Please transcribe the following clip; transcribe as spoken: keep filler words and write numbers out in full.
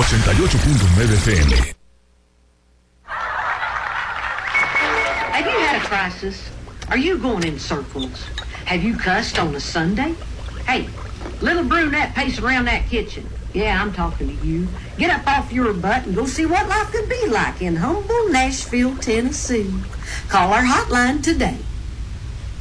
ochenta y ocho punto nueve F M. Have you had a crisis? Are you going in circles? Have you cussed on a Sunday? Hey, little brunette pacing around that kitchen. Yeah, I'm talking to you. Get up off your butt and go see what life could be like in humble Nashville, Tennessee. Call our hotline today.